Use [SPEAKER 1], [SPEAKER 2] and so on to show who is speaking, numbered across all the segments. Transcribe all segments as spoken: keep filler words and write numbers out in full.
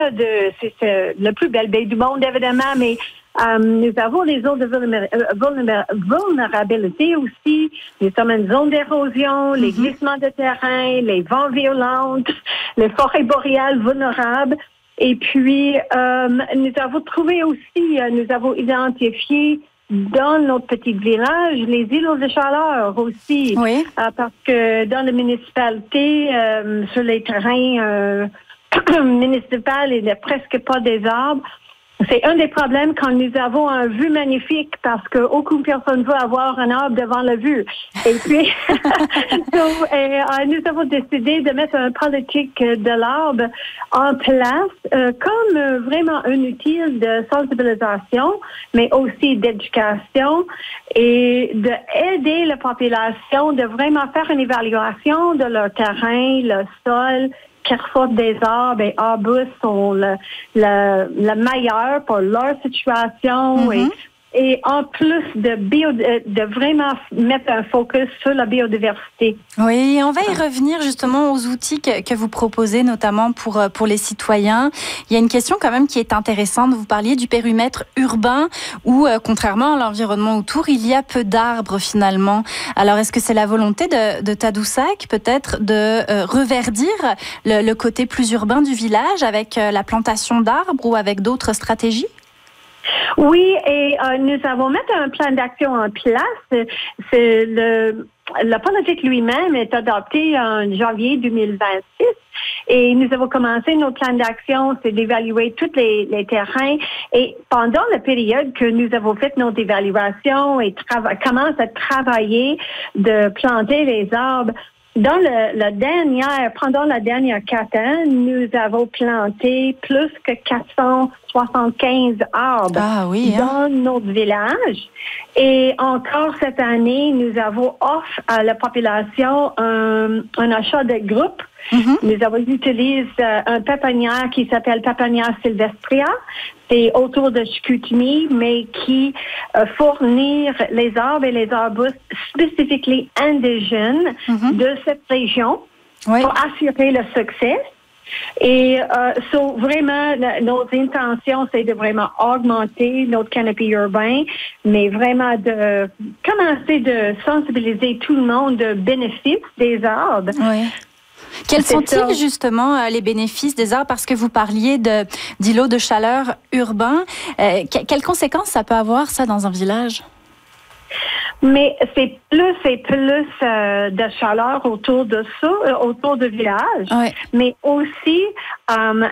[SPEAKER 1] de, c'est, c'est le plus bel baie du monde, évidemment, mais euh, nous avons les zones de vulnérabilité aussi. Nous sommes une zone d'érosion, les
[SPEAKER 2] Mm-hmm.
[SPEAKER 1] glissements de terrain, les vents violents, les forêts boréales vulnérables. Et puis, euh, nous avons trouvé aussi, euh, nous avons identifié dans notre petit village les îlots de chaleur aussi.
[SPEAKER 2] Oui.
[SPEAKER 1] Euh, parce que dans la municipalité, euh, sur les terrains euh, municipaux, il n'y a presque pas des arbres. C'est un des problèmes quand nous avons un vue magnifique parce que aucune personne veut avoir un arbre devant la vue. Et puis, so, et, euh, nous avons décidé de mettre un politique de l'arbre en place euh, comme euh, vraiment un outil de sensibilisation, mais aussi d'éducation et d'aider la population de vraiment faire une évaluation de leur terrain, le sol, quelle sorte des arbres et arbustes sont le, le, le meilleur pour leur situation. Mm-hmm. et, et en plus de, bio, de, de vraiment mettre un focus sur la biodiversité.
[SPEAKER 2] Oui, on va y revenir justement aux outils que, que vous proposez, notamment pour, pour les citoyens. Il y a une question quand même qui est intéressante. Vous parliez du périmètre urbain où, euh, contrairement à l'environnement autour, il y a peu d'arbres finalement. Alors, est-ce que c'est la volonté de, de Tadoussac peut-être de euh, reverdir le, le côté plus urbain du village avec euh, la plantation d'arbres ou avec d'autres stratégies?
[SPEAKER 1] Oui, et euh, nous avons mis un plan d'action en place. C'est le, la politique lui-même est adoptée en janvier deux mille vingt-six et nous avons commencé notre plan d'action, c'est d'évaluer tous les, les terrains. Et pendant la période que nous avons fait notre évaluation et trava- commence à travailler de planter les arbres, dans le, la dernière, pendant la dernière quatre ans, nous avons planté plus que quatre cent soixante-quinze arbres
[SPEAKER 2] ah oui, hein?
[SPEAKER 1] dans notre village. Et encore cette année, nous avons offert à la population un, un achat de groupe. Mm-hmm. Nous avons utilisé un pépinière qui s'appelle Pépinière Sylvestria. C'est autour de Chicoutimi, mais qui euh, fournit les arbres et les arbustes spécifiquement indigènes mm-hmm. de cette région oui. pour assurer le succès. Et euh, so, vraiment, notre intention, c'est de vraiment augmenter notre canopy urbain, mais vraiment de commencer de sensibiliser tout le monde aux bénéfices des arbres.
[SPEAKER 2] Oui. Quels c'est sont-ils ça. justement les bénéfices des arbres? Parce que vous parliez de, d'îlots de chaleur urbains. Euh, que, quelles conséquences ça peut avoir, ça, dans un village?
[SPEAKER 1] Mais c'est plus et plus euh, de chaleur autour de ça, euh, autour du village.
[SPEAKER 2] Oui.
[SPEAKER 1] Mais aussi, euh,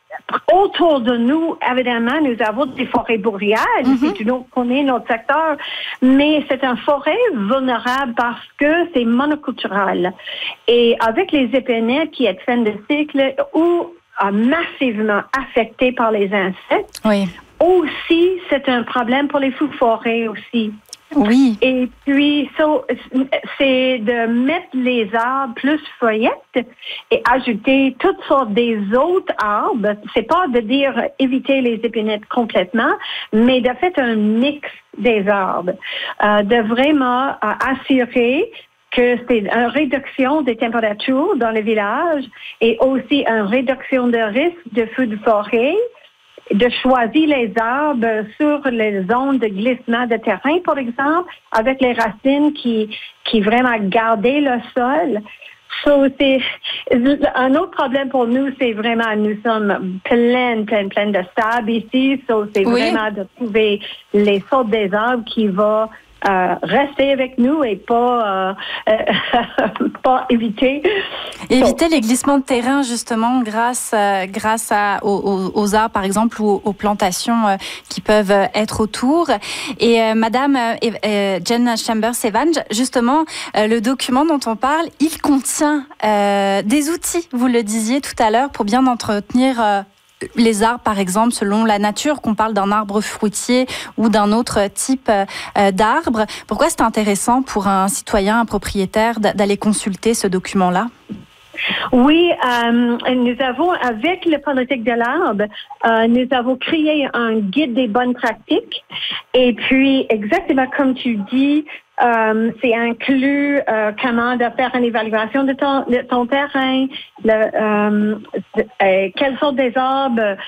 [SPEAKER 1] autour de nous, évidemment, nous avons des forêts boréales. Mm-hmm. Si tu connais notre secteur, mais c'est une forêt vulnérable parce que c'est monoculturel. Et avec les épinettes qui est fin de cycle ou euh, massivement affectées par les insectes,
[SPEAKER 2] oui.
[SPEAKER 1] aussi, c'est un problème pour les feux forêts aussi.
[SPEAKER 2] Oui.
[SPEAKER 1] Et puis, so, c'est de mettre les arbres plus feuillettes et ajouter toutes sortes des autres arbres. C'est pas de dire éviter les épinettes complètement, mais de faire un mix des arbres. Euh, de vraiment euh, assurer que c'est une réduction des températures dans le village et aussi une réduction de risque de feux de forêt. De choisir les arbres sur les zones de glissement de terrain, par exemple, avec les racines qui, qui vraiment gardaient le sol. So, c'est, un autre problème pour nous, c'est vraiment, nous sommes plein, plein, plein de sable ici. So, c'est oui. vraiment de trouver les sortes des arbres qui vont Euh, rester avec nous et pas, euh, euh, pas éviter.
[SPEAKER 2] Éviter so. les glissements de terrain, justement, grâce, euh, grâce à, aux, aux arbres, par exemple, ou aux, aux plantations euh, qui peuvent être autour. Et euh, Madame euh, Jen Chambers-Evans, justement, euh, le document dont on parle, il contient euh, des outils, vous le disiez tout à l'heure, pour bien entretenir euh, les arbres, par exemple, selon la nature, qu'on parle d'un arbre fruitier ou d'un autre type euh, d'arbre. Pourquoi c'est intéressant pour un citoyen, un propriétaire, d'aller consulter ce document-là?
[SPEAKER 1] Oui, euh, nous avons, avec la politique de l'arbre, euh, nous avons créé un guide des bonnes pratiques. Et puis, exactement comme tu dis, Euh, c'est inclus euh, comment de faire une évaluation de ton, de ton terrain, le, euh, de, euh, quelles sortes des arbres